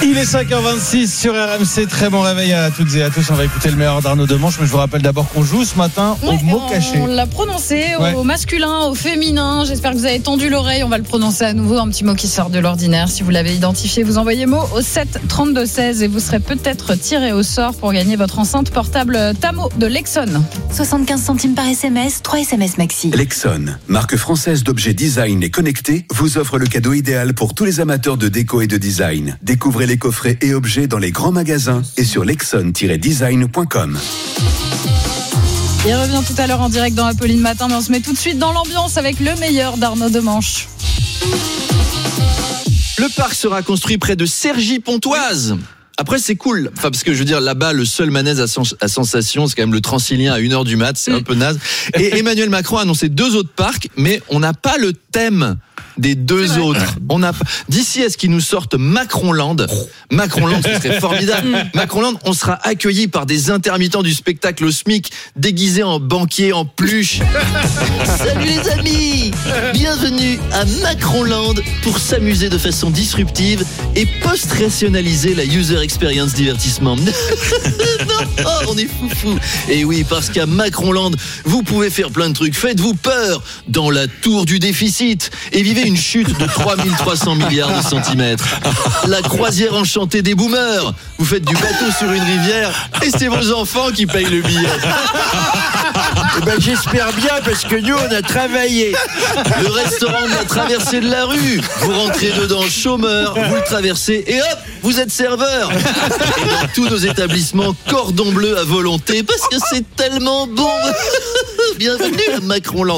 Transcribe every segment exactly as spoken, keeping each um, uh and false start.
Il est cinq heures vingt-six sur R M C. Très bon réveil à toutes et à tous. On va écouter le meilleur d'Arnaud Demanche. Mais je vous rappelle d'abord qu'on joue ce matin au ouais, mot on, caché. On l'a prononcé ouais. au masculin, au féminin. J'espère que vous avez tendu l'oreille. On va le prononcer à nouveau. Un petit mot qui sort de l'ordinaire. Si vous l'avez identifié, vous envoyez mot au sept trente-deux seize et vous serez peut-être tiré au sort pour gagner votre enceinte portable Tamo de Lexon. soixante-quinze centimes par S M S, trois S M S maxi. Lexon, marque française d'objets design et connectés, vous offre le cadeau idéal pour tous les amateurs de déco et de design. Découvrez les coffrets et objets dans les grands magasins et sur lexon tiret design point com. Il revient tout à l'heure en direct dans Apolline Matin, mais on se met tout de suite dans l'ambiance avec le meilleur d'Arnaud Demanche. Le parc sera construit près de Cergy-Pontoise. Après, c'est cool. Enfin, parce que je veux dire, là-bas, le seul manège à, sens- à sensation, c'est quand même le Transilien à une heure du mat. C'est un peu naze. Et Emmanuel Macron a annoncé deux autres parcs, mais on n'a pas le thème des deux autres. On a d'ici à ce qu'ils nous sortent Macronland. Macronland, ce serait formidable. Macronland, on sera accueillis par des intermittents du spectacle au SMIC, déguisés en banquiers en peluche. Salut les amis, bienvenue à Macronland pour s'amuser de façon disruptive et post-rationaliser la user experience divertissement. Non, oh, on est foufou. Et oui, parce qu'à Macronland, vous pouvez faire plein de trucs. Faites-vous peur dans la tour du déficit et vivez une chute de trois mille trois cents milliards de centimètres. La croisière enchantée des boomers. Vous faites du bateau sur une rivière et c'est vos enfants qui payent le billet. Eh ben, j'espère bien parce que nous, on a travaillé. Le restaurant de la traversée de la rue. Vous rentrez dedans chômeur, vous le traversez et hop, vous êtes serveur. Et dans tous nos établissements, cordon bleu à volonté parce que c'est tellement bon. Bienvenue à Macronland.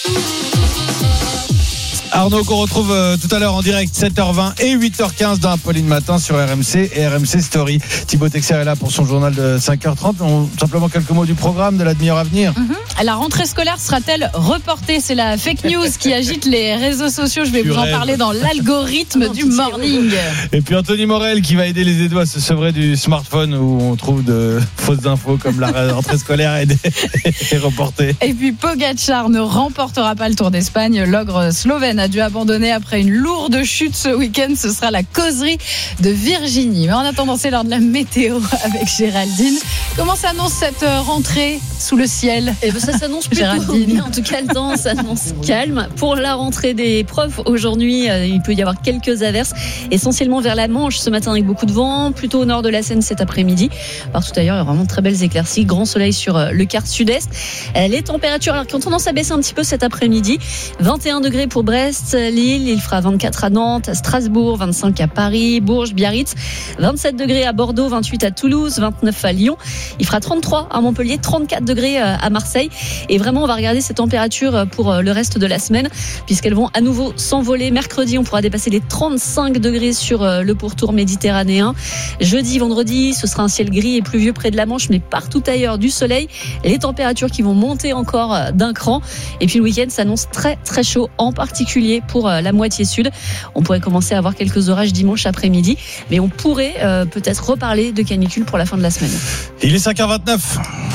Arnaud qu'on retrouve euh, tout à l'heure en direct sept heures vingt et huit heures quinze dans Apolline Matin sur R M C et R M C Story. Thibaut Texer est là pour son journal de cinq heures trente. On, simplement quelques mots du programme de la demi-heure à venir. Mm-hmm. La rentrée scolaire sera-t-elle reportée ? C'est la fake news qui agite les réseaux sociaux. Je vais Tu vous en rêves. parler dans l'algorithme du morning. Et puis Anthony Morel qui va aider les Édois à se sevrer du smartphone où on trouve de fausses infos comme la rentrée scolaire est, est reportée. Et puis Pogacar ne remportera pas le Tour d'Espagne. L'ogre slovène a dû abandonner après une lourde chute ce week-end. Ce sera la causerie de Virginie. Mais en attendant, c'est l'heure de la météo avec Géraldine. Comment s'annonce cette rentrée sous le ciel ? Eh ben ça s'annonce plutôt Géraldine. bien. En tout cas, le temps s'annonce calme. Pour la rentrée des profs, aujourd'hui, euh, il peut y avoir quelques averses, essentiellement vers la Manche ce matin avec beaucoup de vent, plutôt au nord de la Seine cet après-midi. Partout ailleurs, il y a vraiment de très belles éclaircies. Grand soleil sur euh, le quart sud-est. Euh, les températures alors, qui ont tendance à baisser un petit peu cet après-midi. vingt et un degrés pour Brest, Lille. Il fera vingt-quatre à Nantes, Strasbourg, vingt-cinq à Paris, Bourges, Biarritz. vingt-sept degrés à Bordeaux, vingt-huit à Toulouse, vingt-neuf à Lyon. Il fera trente-trois à Montpellier, trente-quatre degrés à Marseille. Et vraiment, on va regarder ces températures pour le reste de la semaine, puisqu'elles vont à nouveau s'envoler. Mercredi, on pourra dépasser les trente-cinq degrés sur le pourtour méditerranéen. Jeudi, vendredi, ce sera un ciel gris et pluvieux près de la Manche, mais partout ailleurs du soleil. Les températures qui vont monter encore d'un cran. Et puis le week-end s'annonce très très chaud, en particulier pour la moitié sud. On pourrait commencer à avoir quelques orages dimanche après-midi, mais on pourrait euh, peut-être reparler de canicule pour la fin de la semaine. Il est cinq heures vingt-neuf.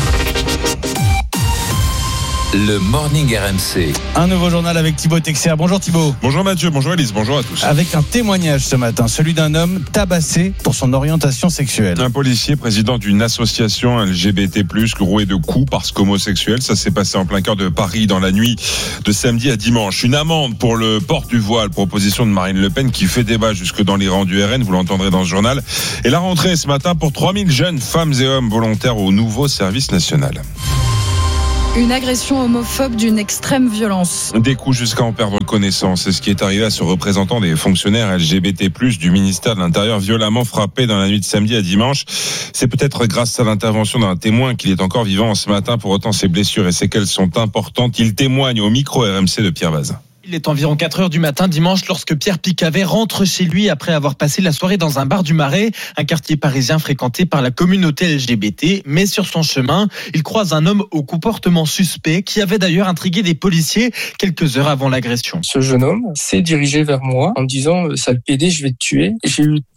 Le Morning R M C. Un nouveau journal avec Thibaut Texer. Bonjour Thibaut. Bonjour Mathieu, bonjour Alice, bonjour à tous. Avec un témoignage ce matin, celui d'un homme tabassé pour son orientation sexuelle. Un policier président d'une association L G B T plus, roué de coups parce qu'homosexuel. Ça s'est passé en plein cœur de Paris dans la nuit de samedi à dimanche. Une amende pour le port du voile, proposition de Marine Le Pen qui fait débat jusque dans les rangs du R N, vous l'entendrez dans ce journal. Et la rentrée ce matin pour trois mille jeunes femmes et hommes volontaires au nouveau service national. Une agression homophobe d'une extrême violence. Des coups jusqu'à en perdre connaissance. C'est ce qui est arrivé à ce représentant des fonctionnaires L G B T plus, du ministère de l'Intérieur, violemment frappé dans la nuit de samedi à dimanche. C'est peut-être grâce à l'intervention d'un témoin qu'il est encore vivant ce matin. Pour autant, ses blessures et séquelles sont importantes. Il témoigne au micro R M C de Pierre Vaz. Il est environ quatre heures du matin dimanche lorsque Pierre Picavet rentre chez lui après avoir passé la soirée dans un bar du Marais, un quartier parisien fréquenté par la communauté L G B T. Mais sur son chemin, il croise un homme au comportement suspect qui avait d'ailleurs intrigué des policiers quelques heures avant l'agression. Ce jeune homme s'est dirigé vers moi en me disant « Sale pédé, je vais te tuer ». J'ai eu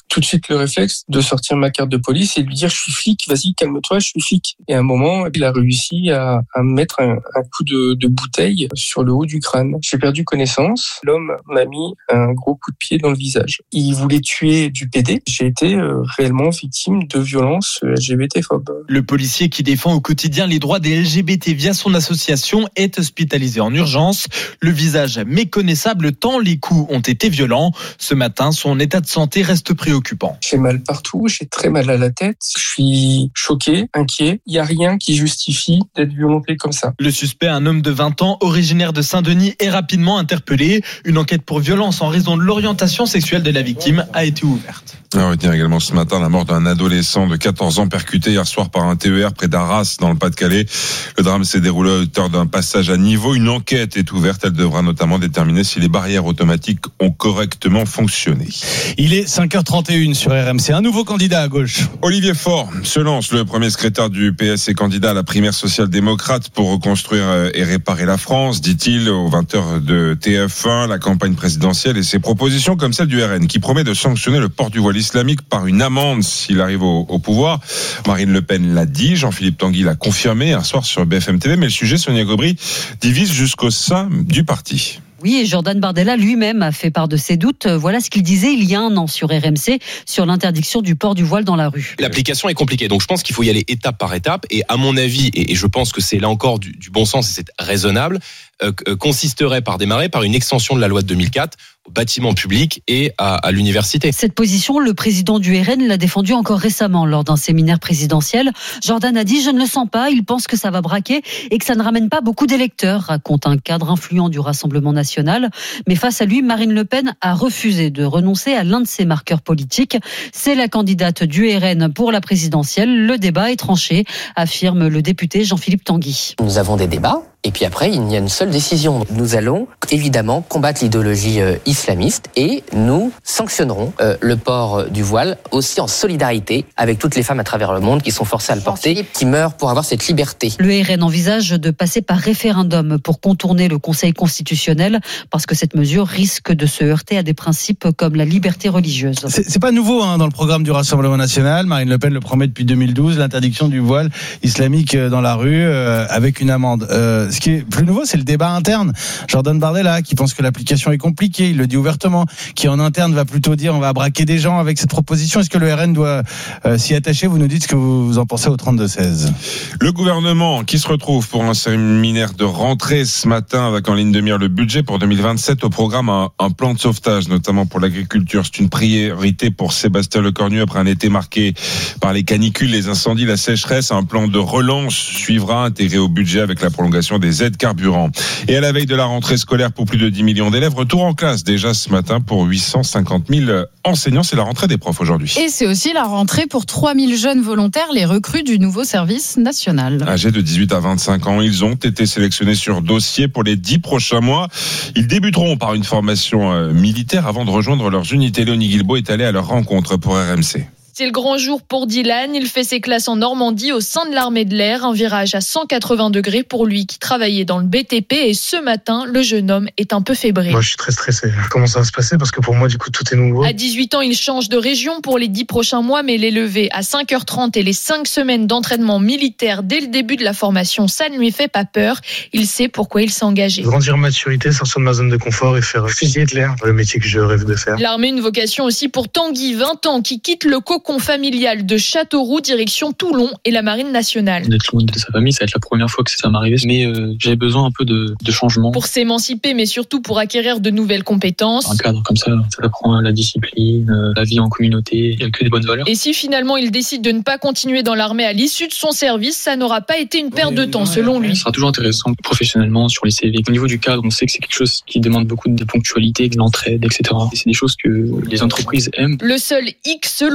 tout de suite le réflexe de sortir ma carte de police et de lui dire « je suis flic, vas-y, calme-toi, je suis flic ». Et à un moment, il a réussi à, à me mettre un, un coup de, de bouteille sur le haut du crâne. J'ai perdu connaissance. L'homme m'a mis un gros coup de pied dans le visage. Il voulait tuer du P D. J'ai été euh, réellement victime de violences L G B T-phobes. Le policier qui défend au quotidien les droits des L G B T via son association est hospitalisé en urgence. Le visage méconnaissable tant les coups ont été violents. Ce matin, son état de santé reste préoccupant. J'ai mal partout, j'ai très mal à la tête. Je suis choqué, inquiet. Il n'y a rien qui justifie d'être violenté comme ça. Le suspect, un homme de vingt ans, originaire de Saint-Denis, est rapidement interpellé. Une enquête pour violence en raison de l'orientation sexuelle de la victime a été ouverte. À retenir également ce matin la mort d'un adolescent de quatorze ans percuté hier soir par un T E R près d'Arras dans le Pas-de-Calais. Le drame s'est déroulé à hauteur d'un passage à niveau. Une enquête est ouverte. Elle devra notamment déterminer si les barrières automatiques ont correctement fonctionné. Il est cinq heures trente et une sur R M C. Un nouveau candidat à gauche. Olivier Faure se lance, le premier secrétaire du P S et candidat à la primaire social-démocrate pour reconstruire et réparer la France, dit-il aux vingt heures de T F un. La campagne présidentielle et ses propositions comme celle du R N qui promet de sanctionner le port du voile islamique par une amende s'il arrive au, au pouvoir. Marine Le Pen l'a dit, Jean-Philippe Tanguy l'a confirmé hier soir sur B F M T V, mais le sujet, Sonia Gobry, divise jusqu'au sein du parti. Oui, et Jordan Bardella lui-même a fait part de ses doutes. Voilà ce qu'il disait il y a un an sur R M C, sur l'interdiction du port du voile dans la rue. L'application est compliquée, donc je pense qu'il faut y aller étape par étape. Et à mon avis, et je pense que c'est là encore du, du bon sens et c'est raisonnable, euh, consisterait par démarrer par une extension de la loi de deux mille quatre aux bâtiments publics et à, à l'université. Cette position, le président du R N l'a défendue encore récemment lors d'un séminaire présidentiel. Jordan a dit « Je ne le sens pas, il pense que ça va braquer et que ça ne ramène pas beaucoup d'électeurs », raconte un cadre influent du Rassemblement national. Mais face à lui, Marine Le Pen a refusé de renoncer à l'un de ses marqueurs politiques. C'est la candidate du R N pour la présidentielle. Le débat est tranché, affirme le député Jean-Philippe Tanguy. Nous avons des débats. Et puis après, il y a une seule décision. Nous allons évidemment combattre l'idéologie euh, islamiste et nous sanctionnerons euh, le port du voile aussi en solidarité avec toutes les femmes à travers le monde qui sont forcées à le porter, qui meurent pour avoir cette liberté. Le R N envisage de passer par référendum pour contourner le Conseil constitutionnel parce que cette mesure risque de se heurter à des principes comme la liberté religieuse. C'est, c'est pas nouveau hein, dans le programme du Rassemblement national. Marine Le Pen le promet depuis deux mille douze, l'interdiction du voile islamique dans la rue euh, avec une amende. Euh, Ce qui est plus nouveau, c'est le débat interne. Jordan Bardella, qui pense que l'application est compliquée, il le dit ouvertement, qui en interne va plutôt dire on va braquer des gens avec cette proposition. Est-ce que le R N doit euh, s'y attacher ? Vous nous dites ce que vous en pensez au trente-deux seize. Le gouvernement qui se retrouve pour un séminaire de rentrée ce matin avec en ligne de mire le budget pour deux mille vingt-sept. Au programme, un, un plan de sauvetage, notamment pour l'agriculture. C'est une priorité pour Sébastien Lecornu après un été marqué par les canicules, les incendies, la sécheresse. Un plan de relance suivra, intégré au budget avec la prolongation des aides carburant. Et à la veille de la rentrée scolaire pour plus de dix millions d'élèves, retour en classe déjà ce matin pour huit cent cinquante mille enseignants. C'est la rentrée des profs aujourd'hui. Et c'est aussi la rentrée pour trois mille jeunes volontaires, les recrues du nouveau service national. Âgés de dix-huit à vingt-cinq ans, ils ont été sélectionnés sur dossier pour les dix prochains mois. Ils débuteront par une formation militaire avant de rejoindre leurs unités. Léonie Guilbault est allée à leur rencontre pour R M C. C'est le grand jour pour Dylan. Il fait ses classes en Normandie au sein de l'armée de l'air. Un virage à cent quatre-vingts degrés pour lui qui travaillait dans le B T P. Et ce matin, le jeune homme est un peu fébrile. Moi, je suis très stressé. Comment ça va se passer ? Parce que pour moi, du coup, tout est nouveau. À dix-huit ans, il change de région pour les dix prochains mois. Mais les levées à cinq heures trente et les cinq semaines d'entraînement militaire dès le début de la formation, ça ne lui fait pas peur. Il sait pourquoi il s'est engagé. Grandir en maturité, sortir de ma zone de confort et faire fusilier de l'air. Le métier que je rêve de faire. L'armée, une vocation aussi pour Tanguy, vingt ans, qui quitte le cocon familial de Châteauroux, direction Toulon et la Marine nationale. D'être loin de sa famille, ça va être la première fois que ça m'arrivait, mais euh, j'avais besoin un peu de, de changement. Pour s'émanciper, mais surtout pour acquérir de nouvelles compétences. Un cadre comme ça, ça apprend la discipline, la vie en communauté, il n'y a que des bonnes valeurs. Et si finalement il décide de ne pas continuer dans l'armée à l'issue de son service, ça n'aura pas été une perte de temps, selon lui. Ça sera toujours intéressant professionnellement sur les C V. Au niveau du cadre, on sait que c'est quelque chose qui demande beaucoup de ponctualité, de l'entraide, et cetera. Et c'est des choses que les entreprises aiment. Le seul hic, selon lui,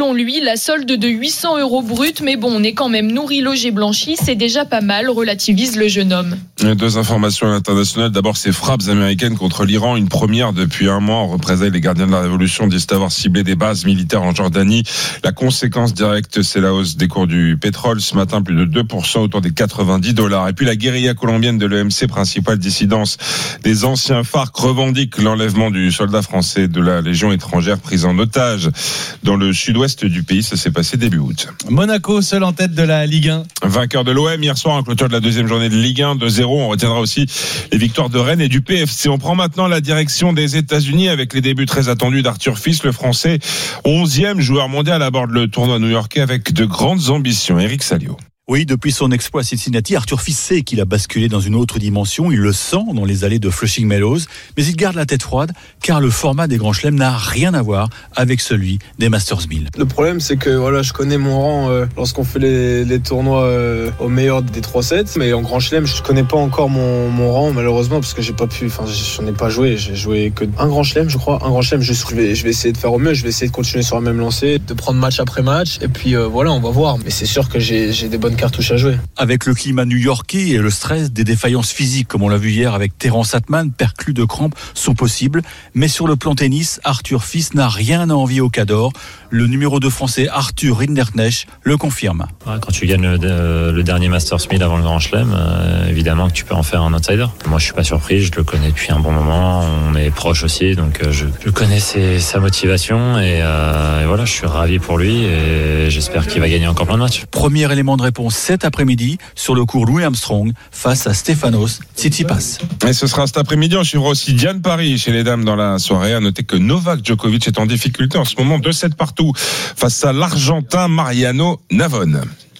la solde de huit cents euros brut, mais bon, on est quand même nourri, logé, blanchi, c'est déjà pas mal, relativise le jeune homme. Deux informations internationales. D'abord, ces frappes américaines contre l'Iran, une première depuis un mois. En représailles, les gardiens de la révolution disent avoir ciblé des bases militaires en Jordanie. La conséquence directe, c'est la hausse des cours du pétrole. Ce matin, plus de deux pour cent, autour des quatre-vingt-dix dollars. Et puis la guérilla colombienne de l'E M C, principale dissidence des anciens FARC, revendique l'enlèvement du soldat français de la Légion étrangère pris en otage dans le sud-ouest du pays. Ça s'est passé début août. Monaco, seul en tête de la Ligue un. Vainqueur de l'O M hier soir en clôture de la deuxième journée de Ligue un, deux zéro. On retiendra aussi les victoires de Rennes et du P F C. On prend maintenant la direction des États-Unis avec les débuts très attendus d'Arthur Fils, le Français, onzième joueur mondial, aborde le tournoi new-yorkais avec de grandes ambitions. Éric Salio. Oui, depuis son exploit à Cincinnati, Arthur Fils sait qu'il a basculé dans une autre dimension. Il le sent dans les allées de Flushing Meadows, mais il garde la tête froide car le format des Grands Chelems n'a rien à voir avec celui des Masters mille. Le problème, c'est que voilà, je connais mon rang euh, lorsqu'on fait les, les tournois euh, au meilleur des trois sets, mais en Grand Chelem, je connais pas encore mon, mon rang malheureusement parce que j'ai pas pu, enfin, j'en ai pas joué. J'ai joué que un Grand Chelem, je crois, un Grand Chelem. Je vais, je vais essayer de faire au mieux. Je vais essayer de continuer sur la même lancée, de prendre match après match, et puis euh, voilà, on va voir. Mais c'est sûr que j'ai, j'ai des bonnes cartouches à jouer. Avec le climat new-yorkais et le stress, des défaillances physiques, comme on l'a vu hier avec Terence Atman, perclus de crampes, sont possibles. Mais sur le plan tennis, Arthur Fils n'a rien à envier au Cador. Le numéro deux français Arthur Rinderknecht le confirme. Quand tu gagnes le, le dernier Masters mille avant le Grand Chelem, euh, évidemment que tu peux en faire un outsider. Moi, je suis pas surpris, je le connais depuis un bon moment, on est proches aussi, donc euh, je, je connais ses, sa motivation et, euh, et voilà, je suis ravi pour lui et j'espère qu'il va gagner encore plein de matchs. Premier élément de réponse cet après-midi sur le court Louis Armstrong face à Stefanos Tsitsipas. Et ce sera cet après-midi. On suivra aussi Diane Paris chez les dames dans la soirée. À noter que Novak Djokovic est en difficulté en ce moment, deux sept partout face à l'Argentin Mariano Navone.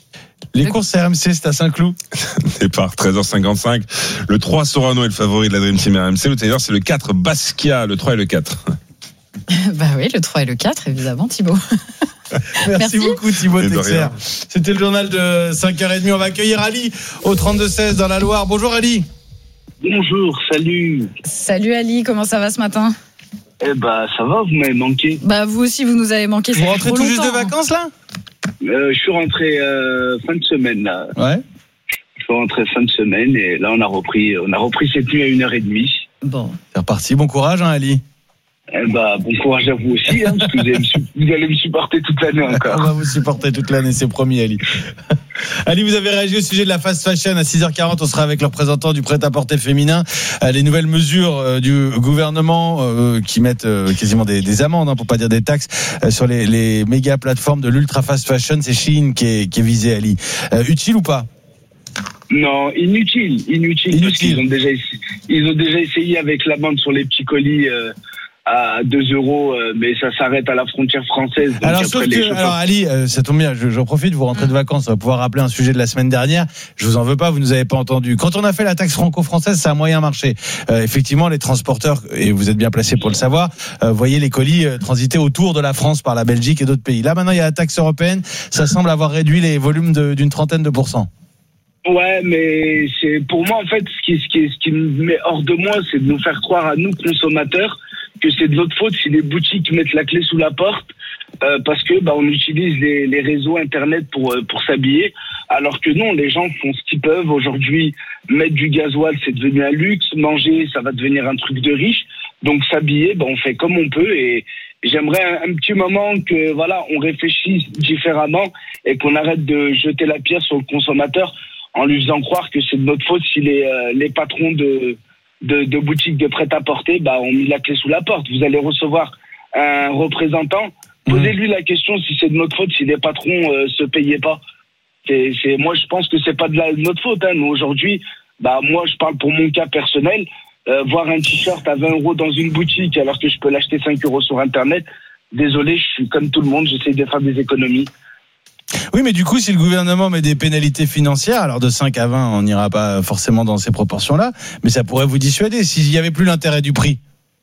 Les courses R M C, c'est à Saint-Cloud. Départ treize heures cinquante-cinq. Le trois Sorano est le favori de la Dream Team R M C. Le tailleur, c'est le quatre Basquiat, le trois et le quatre. Bah oui, le trois et le quatre, évidemment, Thibaut. Merci, Merci beaucoup Thibaut Texer. rien. C'était le journal de cinq heures trente. On va accueillir Ali au trente-deux seize dans la Loire. Bonjour Ali. Bonjour, salut. Salut Ali, comment ça va ce matin? Eh bah ça va, vous m'avez manqué. Bah vous aussi, vous nous avez manqué. Vous rentrez tout juste de vacances là? euh, Je suis rentré euh, fin de semaine là. Ouais. Je suis rentré fin de semaine et là on a repris, on a repris cette nuit à une heure trente. Bon. C'est reparti, bon courage hein, Ali. Eh bah, bon courage à vous aussi, hein, parce que vous allez, me, vous allez me supporter toute l'année encore. On va vous supporter toute l'année, c'est promis, Ali. Ali, vous avez réagi au sujet de la fast fashion à six heures quarante. On sera avec le représentant du prêt-à-porter féminin. Les nouvelles mesures du gouvernement euh, qui mettent euh, quasiment des, des amendes, hein, pour pas dire des taxes, euh, sur les, les méga plateformes de l'ultra fast fashion. C'est Shein qui est, qui est visé, Ali. Euh, utile ou pas? Non, inutile, inutile. Inutile. Parce qu'ils ont déjà, ils ont déjà essayé avec l'amende sur les petits colis. Euh, à deux euros, mais ça s'arrête à la frontière française. Donc alors, après, sauf les que, chauffeurs... alors Ali, euh, ça tombe bien, j'en profite, vous rentrez de vacances, on va pouvoir rappeler un sujet de la semaine dernière. Je vous en veux pas, vous nous avez pas entendu. Quand on a fait la taxe franco-française, ça a moyen marché. Euh, effectivement, les transporteurs, et vous êtes bien placés pour le savoir, euh, voyez les colis euh, transiter autour de la France par la Belgique et d'autres pays. Là, maintenant, il y a la taxe européenne, ça semble avoir réduit les volumes de, d'une trentaine de pourcents. Ouais, mais c'est pour moi en fait ce qui, ce qui, ce qui me met hors de moi, c'est de nous faire croire à nous consommateurs que c'est de notre faute si les boutiques mettent la clé sous la porte euh, parce que bah on utilise les, les réseaux internet pour pour s'habiller, alors que non, les gens font ce qu'ils peuvent. Aujourd'hui, mettre du gasoil, c'est devenu un luxe, manger, ça va devenir un truc de riche. Donc s'habiller, bah on fait comme on peut et j'aimerais un, un petit moment que voilà, on réfléchisse différemment et qu'on arrête de jeter la pierre sur le consommateur en lui faisant croire que c'est de notre faute si les, euh, les patrons de, de, de boutiques de prêt-à-porter bah, ont mis la clé sous la porte. Vous allez recevoir un représentant, posez-lui la question si c'est de notre faute si les patrons euh, se payaient pas. C'est, c'est, moi, je pense que c'est pas de, la, de notre faute. Hein, mais aujourd'hui, bah, moi, je parle pour mon cas personnel. Euh, voir un t-shirt à vingt euros dans une boutique alors que je peux l'acheter cinq euros sur Internet, désolé, je suis comme tout le monde, j'essaie de faire des économies. Oui, mais du coup, si le gouvernement met des pénalités financières, alors de cinq à vingt, on n'ira pas forcément dans ces proportions-là, mais ça pourrait vous dissuader s'il n'y avait plus l'intérêt du prix.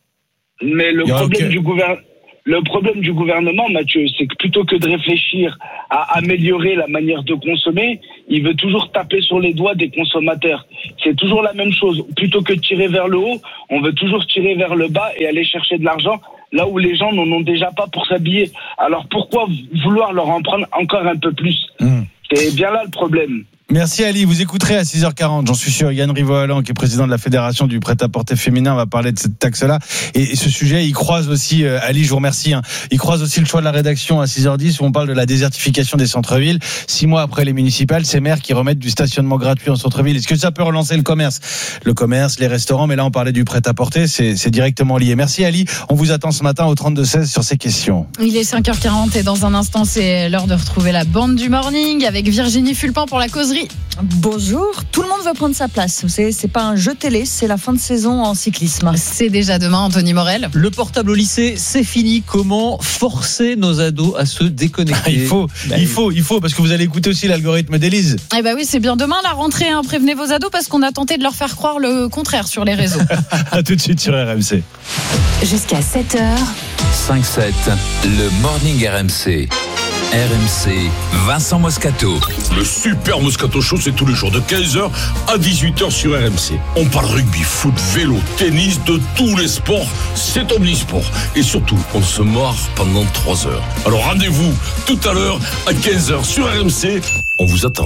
Mais le problème, aucun... du gouver... le problème du gouvernement, Mathieu, c'est que plutôt que de réfléchir à améliorer la manière de consommer, il veut toujours taper sur les doigts des consommateurs. C'est toujours la même chose. Plutôt que de tirer vers le haut, on veut toujours tirer vers le bas et aller chercher de l'argent là où les gens n'en ont déjà pas pour s'habiller. Alors pourquoi vouloir leur en prendre encore un peu plus? mmh. C'est bien là le problème. Merci Ali, vous écouterez à six heures quarante, j'en suis sûr, Yann Rivoalan qui est président de la Fédération du prêt-à-porter féminin va parler de cette taxe-là et ce sujet il croise aussi, euh, Ali je vous remercie, hein, il croise aussi le choix de la rédaction à six heures dix où on parle de la désertification des centres-villes, six mois après les municipales, ces maires qui remettent du stationnement gratuit en centre-ville, est-ce que ça peut relancer le commerce? Le commerce, les restaurants, mais là on parlait du prêt-à-porter, c'est, c'est directement lié. Merci Ali, on vous attend ce matin au trente-deux seize sur ces questions. Il est cinq heures quarante et dans un instant c'est l'heure de retrouver la bande du morning avec Virginie Fulpan pour la causerie. Bonjour, tout le monde veut prendre sa place. Vous savez, c'est pas un jeu télé, c'est la fin de saison en cyclisme. C'est déjà demain, Anthony Morel. Le portable au lycée, c'est fini. Comment forcer nos ados à se déconnecter? Il faut, bah, il faut, il faut, parce que vous allez écouter aussi l'algorithme d'Élise. Eh ben oui, c'est bien demain la rentrée. Hein. Prévenez vos ados parce qu'on a tenté de leur faire croire le contraire sur les réseaux. À tout de suite sur R M C. Jusqu'à sept heures. cinq sept, le Morning R M C. R M C, Vincent Moscato. Le super Moscato Show, c'est tous les jours de quinze heures à dix-huit heures sur R M C. On parle rugby, foot, vélo, tennis, de tous les sports. C'est omnisport. Et surtout, on se marre pendant trois heures. Alors rendez-vous tout à l'heure à quinze heures sur R M C. On vous attend.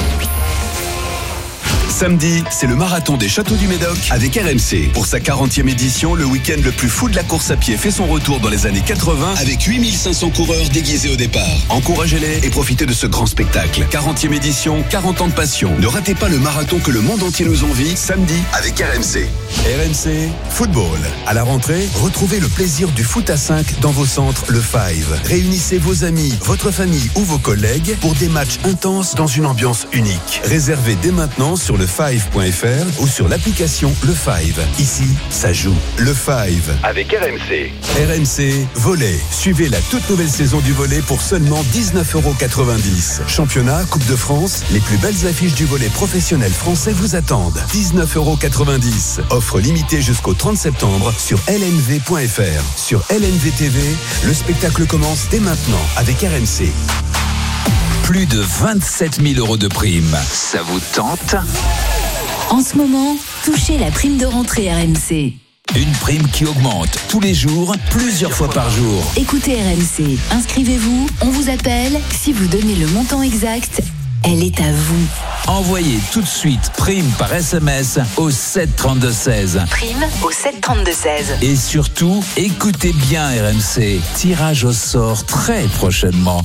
Samedi, c'est le marathon des Châteaux du Médoc avec R M C. Pour sa quarantième édition, le week-end le plus fou de la course à pied fait son retour dans les années quatre-vingts avec huit mille cinq cents coureurs déguisés au départ. Encouragez-les et profitez de ce grand spectacle. quarantième édition, quarante ans de passion. Ne ratez pas le marathon que le monde entier nous envie, samedi avec R M C. R M C, football. À la rentrée, retrouvez le plaisir du foot à cinq dans vos centres Le Five. Réunissez vos amis, votre famille ou vos collègues pour des matchs intenses dans une ambiance unique. Réservez dès maintenant sur le five point f r ou sur l'application Le Five. Ici, ça joue. Le Five avec R M C. R M C, volley. Suivez la toute nouvelle saison du volley pour seulement dix-neuf euros quatre-vingt-dix. Championnat, Coupe de France, les plus belles affiches du volley professionnel français vous attendent. dix-neuf euros quatre-vingt-dix. Offre limitée jusqu'au trente septembre sur l n v point f r. Sur L N V T V, le spectacle commence dès maintenant avec R M C. Plus de vingt-sept mille euros de prime. Ça vous tente? En ce moment, touchez la prime de rentrée R M C. Une prime qui augmente tous les jours, plusieurs fois par jour. Écoutez R M C, inscrivez-vous, on vous appelle. Si vous donnez le montant exact, elle est à vous. Envoyez tout de suite prime par S M S au sept trente-deux seize. Prime au sept trente-deux seize. Et surtout, écoutez bien R M C. Tirage au sort très prochainement.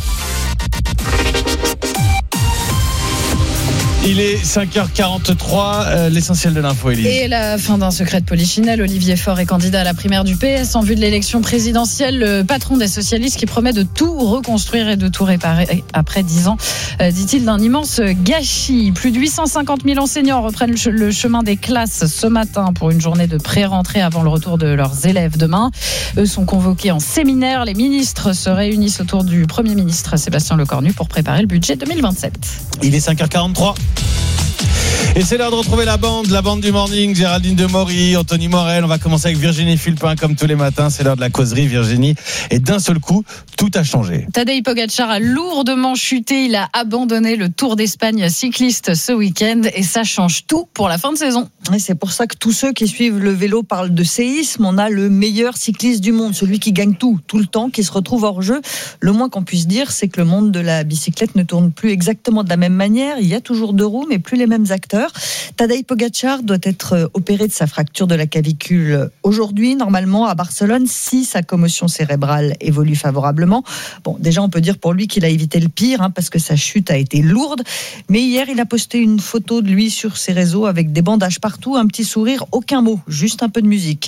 Il est cinq heures quarante-trois, euh, l'essentiel de l'info, Élise. Et la fin d'un secret de polichinelle. Olivier Faure est candidat à la primaire du P S en vue de l'élection présidentielle. Le patron des socialistes qui promet de tout reconstruire et de tout réparer après dix ans, euh, dit-il, d'un immense gâchis. Plus de huit cent cinquante mille enseignants reprennent le chemin des classes ce matin pour une journée de pré-rentrée avant le retour de leurs élèves demain. Eux sont convoqués en séminaire. Les ministres se réunissent autour du Premier ministre Sébastien Lecornu pour préparer le budget deux mille vingt-sept. Il est cinq heures quarante-trois. Et c'est l'heure de retrouver la bande, la bande du morning, Géraldine Demory, Anthony Morel. On va commencer avec Virginie Fulpin comme tous les matins. C'est l'heure de la causerie, Virginie. Et d'un seul coup, tout a changé. Tadej Pogačar a lourdement chuté. Il a abandonné le Tour d'Espagne cycliste ce week-end. Et ça change tout pour la fin de saison. Et c'est pour ça que tous ceux qui suivent le vélo parlent de séisme. On a le meilleur cycliste du monde, celui qui gagne tout, tout le temps, qui se retrouve hors jeu. Le moins qu'on puisse dire, c'est que le monde de la bicyclette ne tourne plus exactement de la même manière. Il y a toujours deux roues, mais plus les mêmes acteurs. Tadej Pogačar doit être opéré de sa fracture de la clavicule aujourd'hui, normalement à Barcelone, si sa commotion cérébrale évolue favorablement. Bon, déjà on peut dire pour lui qu'il a évité le pire, hein, parce que sa chute a été lourde. Mais hier, il a posté une photo de lui sur ses réseaux avec des bandages partout, un petit sourire, aucun mot, juste un peu de musique.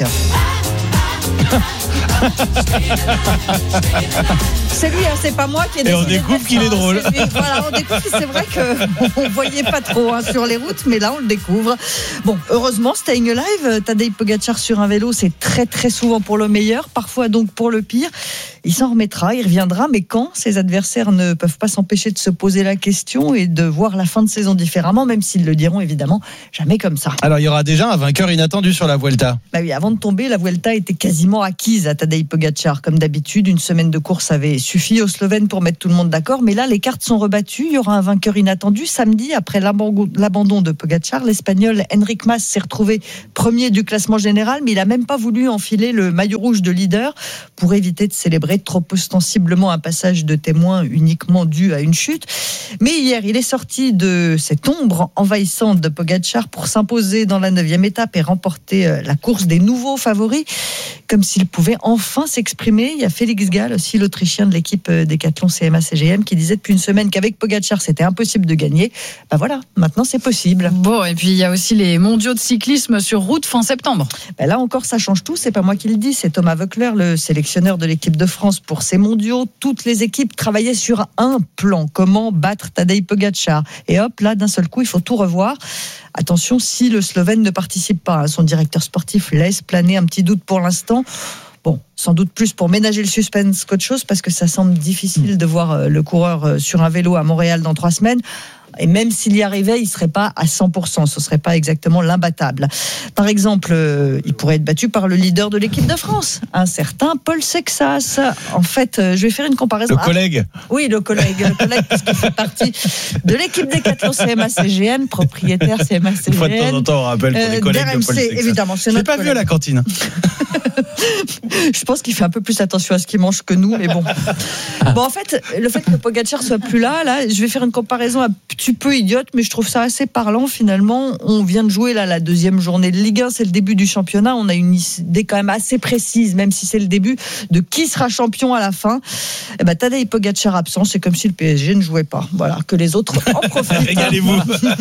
C'est lui, hein, c'est pas moi qui ai décidé. Et on découvre qu'il est drôle. C'est lui. Voilà, on découvre que c'est vrai qu'on ne voyait pas trop hein, sur les routes, mais là on le découvre. Bon, heureusement, Staying Alive, Tadej Pogačar sur un vélo, c'est très très souvent pour le meilleur, parfois donc pour le pire. Il s'en remettra, il reviendra, mais quand ses adversaires ne peuvent pas s'empêcher de se poser la question et de voir la fin de saison différemment, même s'ils le diront évidemment jamais comme ça. Alors il y aura déjà un vainqueur inattendu sur la Vuelta. Bah oui, avant de tomber, la Vuelta était quasiment acquise à Tadej Tadej Pogačar comme d'habitude. Une semaine de course avait suffi aux Slovènes pour mettre tout le monde d'accord. Mais là, les cartes sont rebattues. Il y aura un vainqueur inattendu. Samedi, après l'abandon de Pogačar, l'Espagnol Enric Mas s'est retrouvé premier du classement général, mais il n'a même pas voulu enfiler le maillot rouge de leader pour éviter de célébrer trop ostensiblement un passage de témoin uniquement dû à une chute. Mais hier, il est sorti de cette ombre envahissante de Pogačar pour s'imposer dans la neuvième étape et remporter la course des nouveaux favoris, comme s'il pouvait enfin s'exprimer. Il y a Félix Gall, aussi l'Autrichien de l'équipe Decathlon C M A C G M, qui disait depuis une semaine qu'avec Pogačar, c'était impossible de gagner. Ben voilà, maintenant c'est possible. Bon, et puis il y a aussi les mondiaux de cyclisme sur route fin septembre. Ben là encore, ça change tout. C'est pas moi qui le dis, c'est Thomas Voeckler, le sélectionneur de l'équipe de France pour ces mondiaux. Toutes les équipes travaillaient sur un plan. Comment battre Tadej Pogačar. Et hop, là, d'un seul coup, il faut tout revoir. Attention, si le Slovène ne participe pas, son directeur sportif laisse planer un petit doute pour l'instant. Bon, sans doute plus pour ménager le suspense qu'autre chose, parce que ça semble difficile de voir le coureur sur un vélo à Montréal dans trois semaines. Et même s'il y arrivait, il ne serait pas à cent pour cent. Ce ne serait pas exactement l'imbattable. Par exemple, euh, il pourrait être battu par le leader de l'équipe de France, un certain Paul Sexas. En fait, euh, je vais faire une comparaison. Le collègue. Ah, oui, le collègue. Le collègue, parce qu'il fait partie de l'équipe Decathlon C M A C G M, propriétaire C M A C G M. Une fois de temps en temps, on rappelle qu'on est collègues de Paul Sexas. Évidemment, c'est je notre l'ai pas collègue. vu à la cantine. Je pense qu'il fait un peu plus attention à ce qu'il mange que nous, mais bon. Bon, en fait, le fait que Pogačar soit plus là, là, je vais faire une comparaison un petit peu idiote, mais je trouve ça assez parlant finalement. On vient de jouer là la deuxième journée de Ligue un, c'est le début du championnat. On a une idée quand même assez précise, même si c'est le début, de qui sera champion à la fin. Et ben, Tadej Pogačar absent, c'est comme si le P S G ne jouait pas. Voilà, que les autres en profitent. Régalez-vous.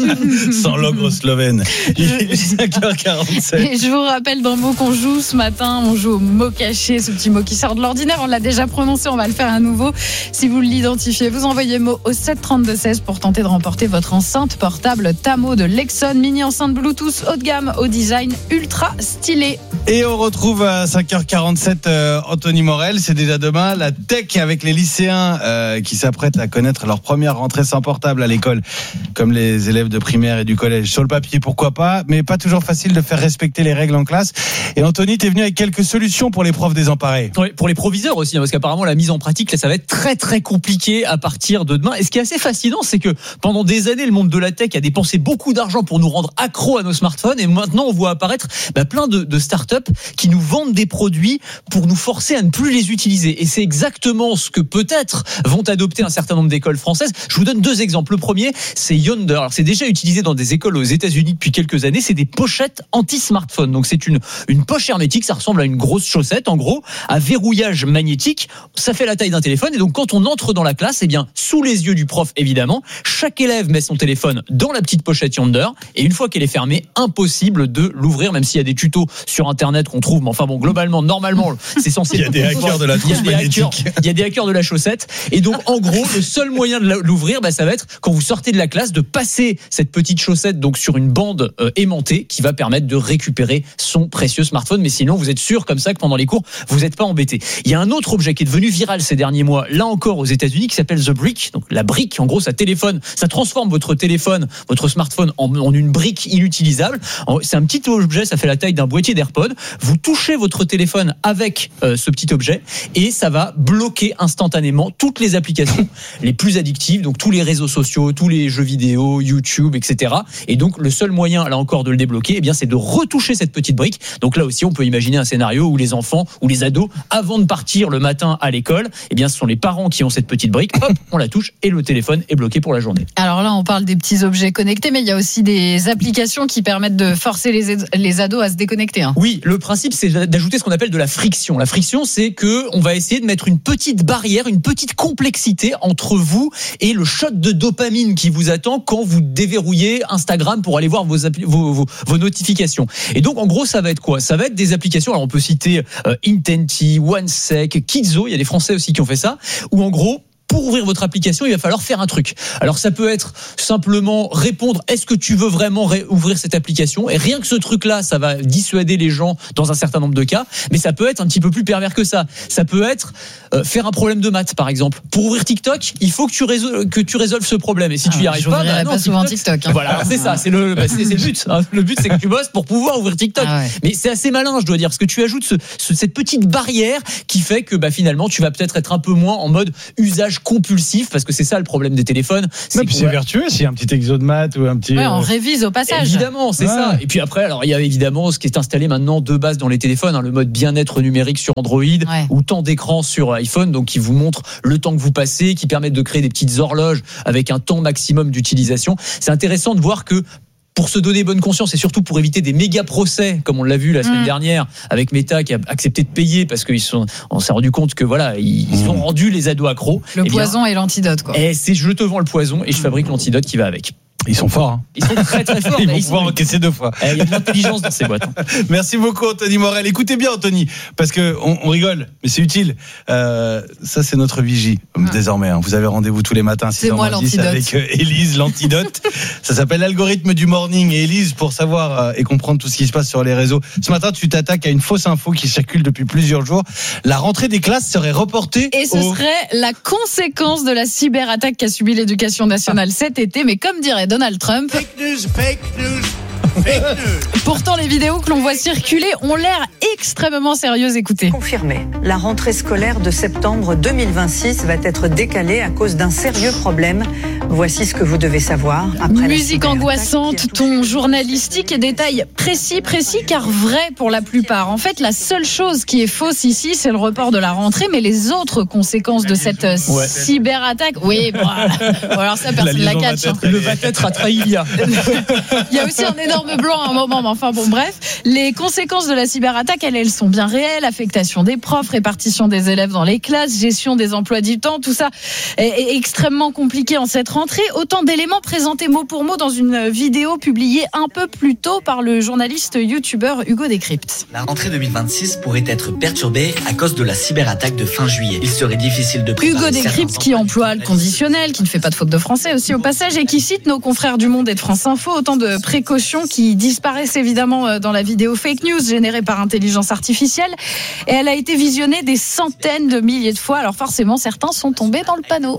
Sans l'ogre slovène. Il est cinq heures quarante-sept. Et je vous rappelle d'un mot qu'on joue ce matin. On joue au mot caché, ce petit mot qui sort de l'ordinaire. On l'a déjà prononcé, on va le faire à nouveau. Si vous l'identifiez, vous envoyez mot au sept trente-deux seize pour tenter de remporter votre enceinte portable Tamo de Lexon, mini enceinte Bluetooth haut de gamme au design ultra stylé. Et on retrouve à cinq heures quarante-sept euh, Anthony Morel. C'est déjà demain la tech avec les lycéens euh, qui s'apprêtent à connaître leur première rentrée sans portable à l'école, comme les élèves de primaire et du collège. Sur le papier, pourquoi pas, mais pas toujours facile de faire respecter les règles en classe. Et Anthony, t'es venu avec quelques solutions pour les profs désemparés. Oui, pour les proviseurs aussi, hein, parce qu'apparemment la mise en pratique, là, ça va être très très compliqué à partir de demain. Et ce qui est assez fascinant, c'est que pendant des années, le monde de la tech a dépensé beaucoup d'argent pour nous rendre accros à nos smartphones, et maintenant on voit apparaître bah, plein de, de startups qui nous vendent des produits pour nous forcer à ne plus les utiliser. Et c'est exactement ce que peut-être vont adopter un certain nombre d'écoles françaises. Je vous donne deux exemples. Le premier, c'est Yonder. Alors c'est déjà utilisé dans des écoles aux États-Unis depuis quelques années. C'est des pochettes anti-smartphone. Donc c'est une une poche hermétique. Ça ressemble à une grosse chaussette, en gros, à verrouillage magnétique. Ça fait la taille d'un téléphone. Et donc quand on entre dans la classe, eh bien sous les yeux du prof, évidemment, chaque élève met son téléphone dans la petite pochette Yonder. Et une fois qu'elle est fermée, impossible de l'ouvrir, même s'il y a des tutos sur Internet qu'on trouve. Mais enfin bon, globalement, normalement, c'est censé. Il y a des hackers de la trousse magnétique. Il y a des hackers de la chaussette. Et donc, en gros, le seul moyen de l'ouvrir, bah, ça va être quand vous sortez de la classe, de passer cette petite chaussette donc sur une bande euh, aimantée qui va permettre de récupérer son précieux smartphone. Mais sinon, vous êtes sûr comme ça que pendant les cours, vous n'êtes pas embêté. Il y a un autre objet qui est devenu viral ces derniers mois, là encore aux États-Unis, qui s'appelle The Brick. Donc la brique, en gros, ça téléphone, ça transforme votre téléphone, votre smartphone en, en une brique inutilisable. C'est un petit objet, ça fait la taille d'un boîtier d'AirPod. Vous touchez votre téléphone avec euh, ce petit objet et ça va bloquer instantanément toutes les applications les plus addictives, donc tous les réseaux sociaux, tous les jeux vidéo, YouTube, et cetera. Et donc le seul moyen, là encore, de le débloquer, eh bien, c'est de retoucher cette petite brique. Donc là aussi, on peut imaginer un scénario où les enfants ou les ados, avant de partir le matin à l'école, eh bien, ce sont les parents qui ont cette petite brique. Hop, on la touche et le téléphone est bloqué pour la journée. Alors là, on parle des petits objets connectés, mais il y a aussi des applications qui permettent de forcer les, les ados à se déconnecter. Hein. Oui, le principe, c'est d'ajouter ce qu'on appelle de la friction. La friction, c'est que on va essayer de mettre une petite barrière, une petite complexité entre vous et le shot de dopamine qui vous attend quand vous déverrouillez Instagram pour aller voir vos, vos, vos, vos notifications. Et donc, en gros, ça va être quoi ? Ça va être des applications, alors on peut citer euh, Intenti, OneSec, Kidzo, il y a des Français aussi qui ont fait ça, où en gros, pour ouvrir votre application, il va falloir faire un truc. Alors ça peut être simplement répondre, est-ce que tu veux vraiment ré- ouvrir cette application ? Et rien que ce truc-là, ça va dissuader les gens dans un certain nombre de cas, mais ça peut être un petit peu plus pervers que ça. Ça peut être euh, faire un problème de maths, par exemple. Pour ouvrir TikTok, il faut que tu, résol- que tu résolves ce problème. Et si tu y Ah, arrives pas, bah non, pas souvent TikTok. Hein. Voilà, c'est ça, c'est le, bah, c'est, c'est le but. Hein. Le but, c'est que tu bosses pour pouvoir ouvrir TikTok. Ah ouais. Mais c'est assez malin, je dois dire, parce que tu ajoutes ce, ce, cette petite barrière qui fait que bah, finalement, tu vas peut-être être un peu moins en mode usage compulsif, parce que c'est ça le problème des téléphones. C'est, puis c'est vertueux s'il y a un petit exo de maths ou un petit. Ouais, on révise au passage. Évidemment, c'est ouais. ça. Et puis après, alors il y a évidemment ce qui est installé maintenant de base dans les téléphones, hein, le mode bien-être numérique sur Android ouais. ou temps d'écran sur iPhone, donc qui vous montre le temps que vous passez, qui permettent de créer des petites horloges avec un temps maximum d'utilisation. C'est intéressant de voir que pour se donner bonne conscience et surtout pour éviter des méga procès, comme on l'a vu la semaine mmh. dernière avec Meta qui a accepté de payer parce qu'ils sont, on s'est rendu compte que voilà, ils, ils ont rendu les ados accros. Le eh poison bien, et l'antidote, quoi. Et c'est je te vends le poison et je fabrique l'antidote qui va avec. Ils sont forts. Hein. Ils sont très très forts. Ils vont ils pouvoir sont... encaisser deux fois. Il y a de l'intelligence dans ces boîtes. Hein. Merci beaucoup Anthony Morel. Écoutez bien Anthony, parce que on, on rigole, mais c'est utile. Euh, ça c'est notre vigie ah. désormais. Hein. Vous avez rendez-vous tous les matins à six heures dix avec euh, Élise, l'antidote. Ça s'appelle l'algorithme du morning. Et Élise, pour savoir euh, et comprendre tout ce qui se passe sur les réseaux, ce matin tu t'attaques à une fausse info qui circule depuis plusieurs jours. La rentrée des classes serait reportée. Et ce au... serait la conséquence de la cyberattaque qu'a subie l'éducation nationale cet été. Mais comme dirait Donald Trump. News, fake news. Fake news. Pourtant, les vidéos que l'on voit circuler ont l'air extrêmement sérieuses. Écoutez. Confirmé. La rentrée scolaire de septembre deux mille vingt-six va être décalée à cause d'un sérieux problème. Voici ce que vous devez savoir. Après Musique angoissante, ton journalistique et détails précis, précis, car vrai pour la plupart. En fait, la seule chose qui est fausse ici, c'est le report de la rentrée, mais les autres conséquences de cette ouais. cyberattaque. Oui, bon, bon alors ça, personne la, la catch. Hein. Le va-être a trahi l'I A. Il y a aussi un énorme blanc à un moment, mais enfin bon, bref. Les conséquences de la cyberattaque, elles, elles sont bien réelles. Affectation des profs, répartition des élèves dans les classes, gestion des emplois du temps, tout ça est, est extrêmement compliqué en cette rentrée. Autant d'éléments présentés mot pour mot dans une vidéo publiée un peu plus tôt par le journaliste youtubeur Hugo Décrypte. La rentrée deux mille vingt-six pourrait être perturbée à cause de la cyberattaque de fin juillet. Il serait difficile de préparer. Hugo Décrypte qui emploie le conditionnel, qui ne fait pas de faute de français aussi au passage et qui cite nos confrères du Monde et de France Info. Autant de précautions qui disparaissent évidemment dans la vidéo fake news générée par intelligence artificielle. Et elle a été visionnée des centaines de milliers de fois. Alors forcément, certains sont tombés dans le panneau.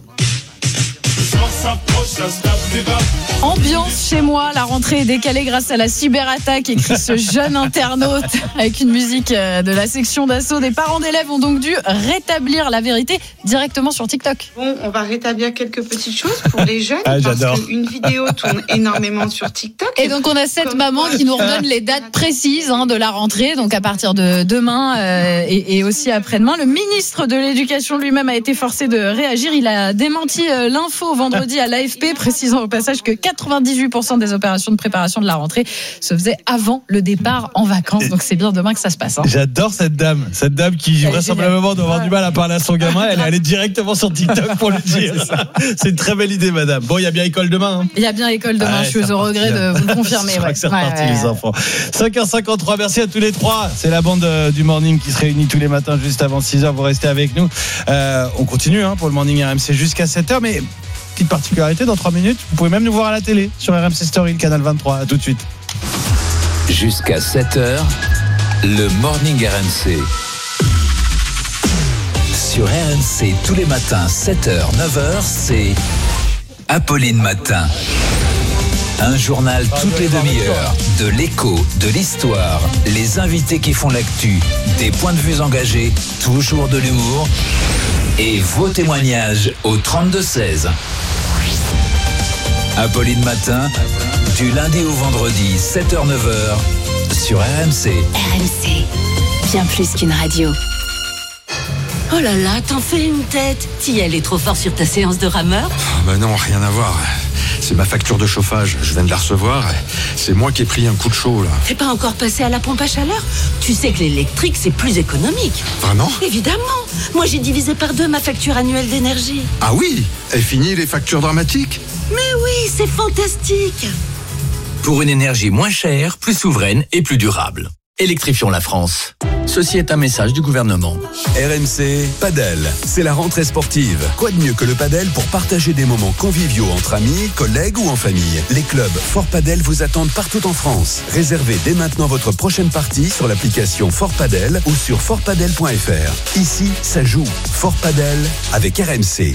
Ambiance chez moi, la rentrée est décalée grâce à la cyberattaque, écrit ce jeune internaute avec une musique de la section d'assaut. Des parents d'élèves ont donc dû rétablir la vérité directement sur TikTok. Bon, on va rétablir quelques petites choses pour les jeunes ah, parce qu'une vidéo tourne énormément sur TikTok. Et donc on a cette Comme maman qui nous redonne les dates précises hein, de la rentrée, donc à partir de demain euh, et, et aussi après-demain. Le ministre de l'Éducation lui-même a été forcé de réagir. Il a démenti euh, l'info vendredi à l'A F P, précisant au passage que quatre-vingt-dix-huit pour cent des opérations de préparation de la rentrée se faisaient avant le départ en vacances. Donc c'est bien demain que ça se passe. Hein. J'adore cette dame, cette dame qui vraisemblablement doit avoir du mal à parler à son gamin. Elle est allée directement sur TikTok pour lui dire. C'est une très belle idée, madame. Bon, il y a bien école demain. Hein. Il y a bien école demain. Ouais, je suis au regret de vous le confirmer. Je crois ouais. que c'est ouais, reparti, ouais, les ouais. enfants. cinq heures cinquante-trois, merci à tous les trois. C'est la bande du Morning qui se réunit tous les matins juste avant six heures. Vous restez avec nous. Euh, on continue hein, pour le Morning R M C jusqu'à sept heures, mais petite particularité, dans trois minutes, vous pouvez même nous voir à la télé sur R M C Story, le canal vingt-trois. À tout de suite. Jusqu'à sept heures, le Morning R M C. Sur R M C, tous les matins, sept heures, neuf heures, c'est Apolline Matin. Un journal toutes les demi-heures, de l'écho, de l'histoire, les invités qui font l'actu, des points de vue engagés, toujours de l'humour et vos témoignages au trente-deux seize. Apolline Matin, du lundi au vendredi, sept heures neuf heures, sur R M C. R M C, bien plus qu'une radio. Oh là là, t'en fais une tête. T'y allais trop fort sur ta séance de rameur ? Ben non, rien à voir. C'est ma facture de chauffage, je viens de la recevoir. C'est moi qui ai pris un coup de chaud là. T'es pas encore passé à la pompe à chaleur ? Tu sais que l'électrique c'est plus économique. Vraiment ? Évidemment. Moi j'ai divisé par deux ma facture annuelle d'énergie. Ah oui ? Et fini les factures dramatiques ? Mais oui, c'est fantastique. Pour une énergie moins chère, plus souveraine et plus durable. Électrifions la France. Ceci est un message du gouvernement. R M C Padel, c'est la rentrée sportive. Quoi de mieux que le padel pour partager des moments conviviaux entre amis, collègues ou en famille. Les clubs Fort Padel vous attendent partout en France. Réservez dès maintenant votre prochaine partie sur l'application Fort Padel ou sur fort padel point f r. Ici, ça joue. Fort Padel avec R M C.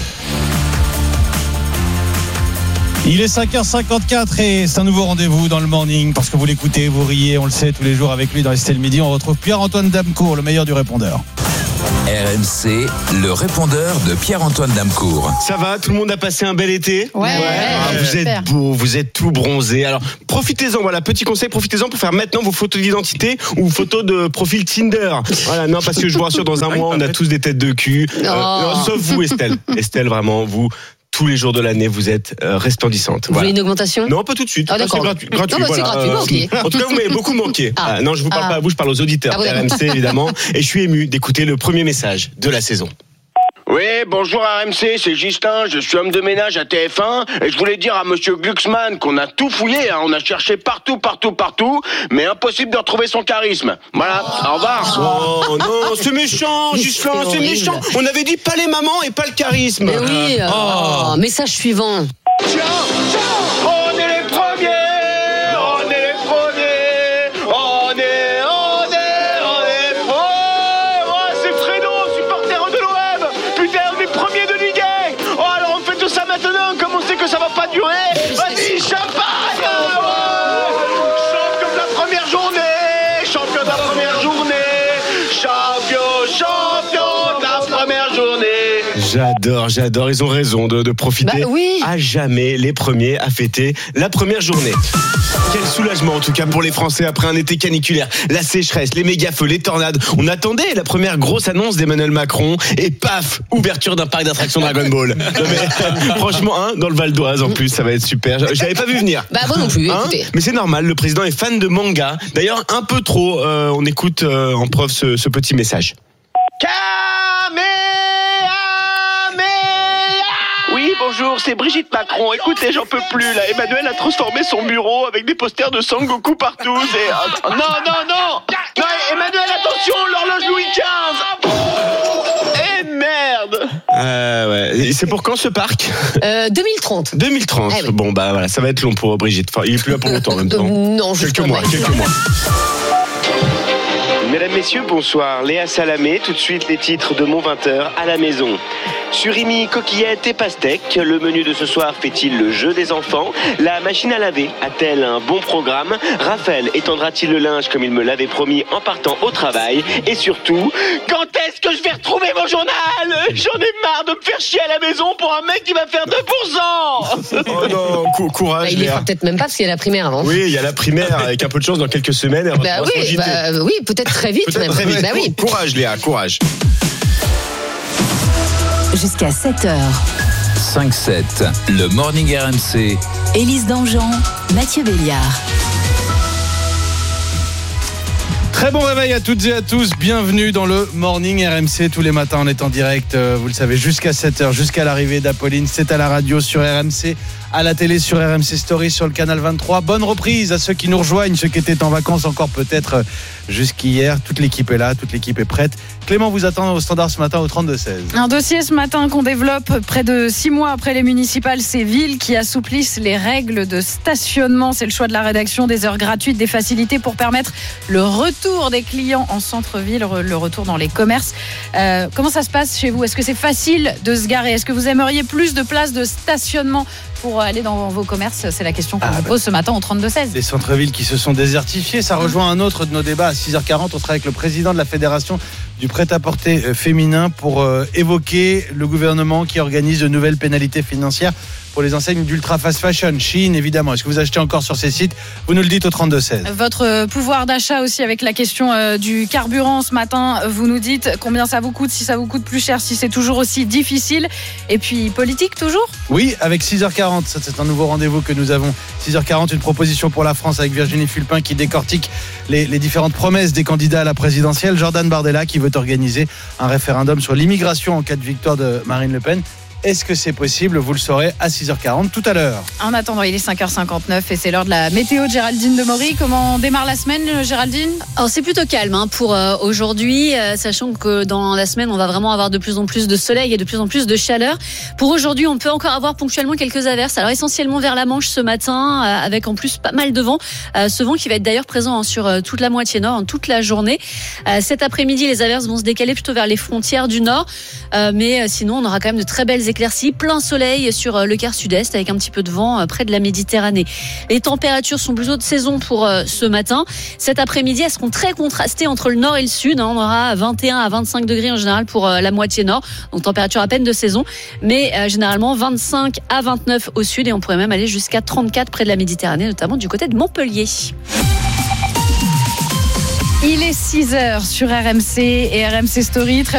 Il est cinq heures cinquante-quatre et c'est un nouveau rendez-vous dans le morning parce que vous l'écoutez, vous riez, on le sait tous les jours avec lui dans les C'était le midi. On retrouve Pierre-Antoine Damecourt, le meilleur du répondeur. R M C, le répondeur de Pierre-Antoine Damecourt. Ça va, tout le monde a passé un bel été. Ouais, ouais, ah, ouais, vous super. êtes beau, vous êtes tout bronzé. Alors profitez-en, voilà, petit conseil, profitez-en pour faire maintenant vos photos d'identité ou photos de profil Tinder. Voilà, non, parce que je vous rassure, dans un mois, on a tous des têtes de cul. Oh. Euh, non, sauf vous, Estelle. Estelle, vraiment, vous. Tous les jours de l'année, vous êtes euh, resplendissante. Vous Voilà. voulez une augmentation ? Non, pas tout de suite. Ah, d'accord. C'est gratuit. gratuit, Non, bah, c'est voilà. gratuit, ok. En tout cas, vous m'avez beaucoup manqué. Ah. Ah, non, je vous parle Ah. pas à vous, je parle aux auditeurs Ah, oui, de R M C, évidemment. Et je suis ému d'écouter le premier message de la saison. Oui, bonjour R M C, c'est Justin, je suis homme de ménage à T F un et je voulais dire à monsieur Glucksmann qu'on a tout fouillé, hein, on a cherché partout, partout, partout, mais impossible de retrouver son charisme. Voilà, au revoir. Oh non, c'est méchant, Justin, c'est horrible. méchant. On avait dit pas les mamans et pas le charisme. Mais oui, euh, Oh. oh, message suivant. Tiens, tiens, on est les premiers, on est les premiers, on est, on est, on est premiers. Oh, c'est Fredo, supporter de l'O M. Putain, on est premiers de Ligue un. Oh, alors on fait tout ça maintenant, comme on sait que ça va pas durer. Vas-y, champagne. Ouais. Champion de la première journée, champion de la première journée, champion, champion de la première journée. J'adore, j'adore. Ils ont raison de, de profiter Bah oui. à jamais les premiers à fêter la première journée. Quel soulagement en tout cas pour les Français après un été caniculaire. La sécheresse, les méga-feux, les tornades. On attendait la première grosse annonce d'Emmanuel Macron et paf, ouverture d'un parc d'attractions Dragon Ball. Non, mais, franchement, hein, dans le Val d'Oise en plus, ça va être super. Je l'avais pas vu venir. Bah moi non plus, Hein écoutez. mais c'est normal, le président est fan de manga. D'ailleurs, un peu trop. Euh, on écoute euh, en preuve ce, ce petit message. Oui, bonjour, c'est Brigitte Macron. Écoutez, j'en peux plus là. Emmanuel a transformé son bureau avec des posters de Sangoku partout. C'est... ah, non, non, non Non, Emmanuel, attention, l'horloge Louis quinze. Eh merde. Euh, ouais. Et c'est pour quand ce parc Euh, deux mille trente. deux mille trente. Eh oui. Bon bah voilà, ça va être long pour Brigitte. Enfin, il est plus là pour longtemps en même temps. Euh, non, juste quelques un mois, mois. quelques mois. Mesdames, Messieurs, bonsoir. Léa Salamé, tout de suite les titres de mon vingt heures à la maison. Surimi, coquillettes et pastèques, le menu de ce soir fait-il le jeu des enfants? La machine à laver a-t-elle un bon programme? Raphaël étendra-t-il le linge comme il me l'avait promis en partant au travail? Et surtout, quand est-ce que je vais retrouver mon journal? J'en ai marre de me faire chier à la maison pour un mec qui va faire deux pour cent. Oh non, cou- Bah, courage il les Léa. fera peut-être même pas parce qu'il y a la primaire avant. Oui, il y a la primaire avec un peu de chance dans quelques semaines. Elle Bah reprendra son oui, J T. bah, oui, peut-être très vite Peut-être même. très vite. Bah oui. Courage Léa, courage. Jusqu'à sept heures. cinq sept, le Morning R M C. Élise Dangean, Mathieu Béliard. Très bon réveil à toutes et à tous, bienvenue dans le Morning R M C. Tous les matins on est en direct, euh, vous le savez, jusqu'à sept heures, jusqu'à l'arrivée d'Apolline. C'est à la radio sur R M C, à la télé sur R M C Story, sur le canal vingt-trois. Bonne reprise à ceux qui nous rejoignent, ceux qui étaient en vacances encore peut-être euh, jusqu'hier. Toute l'équipe est là, toute l'équipe est prête. Clément vous attend au standard ce matin au trente-deux seize. Un dossier ce matin qu'on développe près de six mois après les municipales, ces villes qui assouplissent les règles de stationnement. C'est le choix de la rédaction, des heures gratuites, des facilités pour permettre le retour des clients en centre-ville, le retour dans les commerces. Euh, comment ça se passe chez vous? Est-ce que c'est facile de se garer? Est-ce que vous aimeriez plus de places de stationnement pour aller dans vos commerces? C'est la question qu'on Ah, vous bah. pose ce matin au trente-deux seize. Les centres-villes qui se sont désertifiés, ça rejoint un autre de nos débats à six heures quarante. On sera avec le président de la Fédération du prêt-à-porter euh, féminin pour euh, évoquer le gouvernement qui organise de nouvelles pénalités financières pour les enseignes d'ultra fast fashion. Chine, évidemment. Est-ce que vous achetez encore sur ces sites? Vous nous le dites au trente-deux seize. Votre pouvoir d'achat aussi avec la question euh, du carburant ce matin. Vous nous dites combien ça vous coûte, si ça vous coûte plus cher, si c'est toujours aussi difficile. Et puis politique toujours? Oui, avec six heures quarante, ça, c'est un nouveau rendez-vous que nous avons. six heures quarante, une proposition pour la France avec Virginie Fulpin qui décortique les, les différentes promesses des candidats à la présidentielle. Jordan Bardella qui veut organiser un référendum sur l'immigration en cas de victoire de Marine Le Pen. Est-ce que c'est possible? Vous le saurez à six heures quarante tout à l'heure. En attendant, il est cinq heures cinquante-neuf et c'est l'heure de la météo de Géraldine de Maury. Comment démarre la semaine, Géraldine? Alors c'est plutôt calme hein, pour euh, aujourd'hui, euh, sachant que dans la semaine, on va vraiment avoir de plus en plus de soleil et de plus en plus de chaleur. Pour aujourd'hui, on peut encore avoir ponctuellement quelques averses. Alors essentiellement vers la Manche ce matin, euh, avec en plus pas mal de vent. Euh, ce vent qui va être d'ailleurs présent hein, sur euh, toute la moitié nord, hein, toute la journée. Euh, cet après-midi, les averses vont se décaler plutôt vers les frontières du nord. Euh, mais euh, sinon, on aura quand même de très belles éclaircies, plein soleil sur euh, le quart sud-est avec un petit peu de vent euh, près de la Méditerranée. Les températures sont plutôt de saison pour euh, ce matin. Cet après-midi, elles seront très contrastées entre le nord et le sud. Hein. On aura vingt et un à vingt-cinq degrés en général pour euh, la moitié nord. Donc température à peine de saison. Mais euh, généralement vingt-cinq à vingt-neuf au sud et on pourrait même aller jusqu'à trente-quatre près de la Méditerranée, notamment du côté de Montpellier. Il est six heures sur R M C et R M C Story. Très